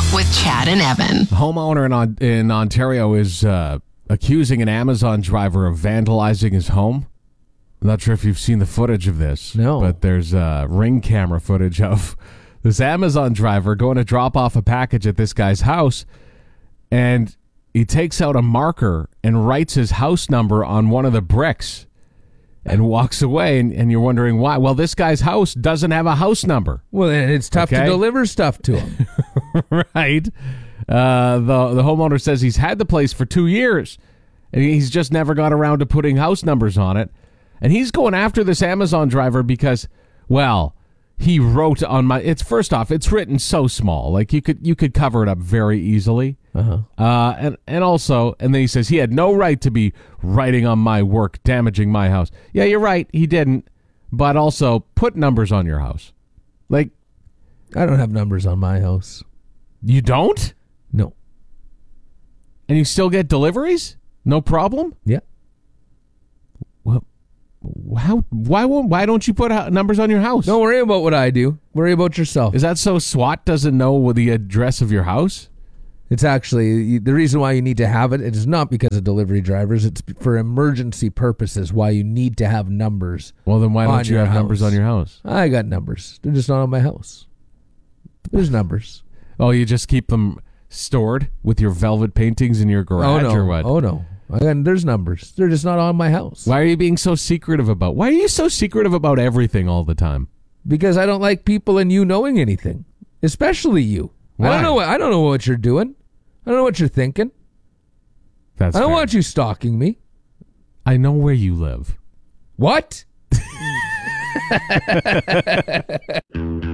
with Chad and Evan. A homeowner in Ontario is accusing an Amazon driver of vandalizing his home. I'm not sure if you've seen the footage of this. No. But there's Ring camera footage of this Amazon driver going to drop off a package at this guy's house, and he takes out a marker and writes his house number on one of the bricks and walks away, and you're wondering why. Well, this guy's house doesn't have a house number. Well, and it's tough to deliver stuff to him. Right. The homeowner says he's had the place for 2 years, and he's just never got around to putting house numbers on it. And he's going after this Amazon driver because, well, he wrote on my. It's first off, it's written so small, like you could cover it up very easily. And then he says he had no right to be writing on my work, damaging my house. Yeah, you're right, he didn't. But also, put numbers on your house. Like, I don't have numbers on my house. You don't? No. And you still get deliveries? No problem? Yeah. Well, why don't you put numbers on your house? Don't worry about what I do. Worry about yourself. Is that so SWAT doesn't know the address of your house? It's actually the reason why you need to have it. It is not because of delivery drivers. It's for emergency purposes why you need to have numbers. Well, then why don't you have numbers on your house? I got numbers. They're just not on my house. There's numbers. Oh, you just keep them stored with your velvet paintings in your garage or what? Oh, no. There's numbers. They're just not on my house. Why are you being so secretive about? Why are you so secretive about everything all the time? Because I don't like people and you knowing anything, especially you. Why? I don't know what you're doing. I don't know what you're thinking. I don't want you stalking me. I know where you live. What?